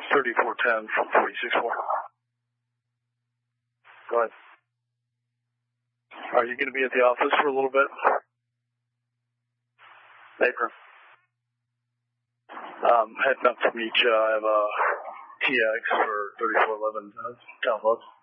3410 from 464. Go ahead. Are you going to be at the office for a little bit? Apron. Heading up to meet you. I have a TX for 3411 download.